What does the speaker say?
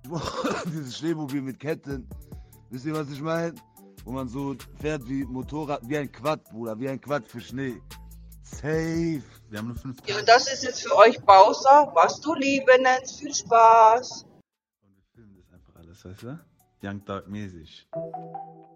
Dieses Schneemobil mit Ketten. Wisst ihr, was ich meine? Wo man so fährt wie Motorrad, wie ein Quad, Bruder, wie ein Quad für Schnee. Safe. Wir haben nur 5 Tage. Ja, und das ist jetzt für euch Bowser, was du Liebe nennst. Viel Spaß. Und wir filmen das einfach alles, weißt du? Young Dark mäßig.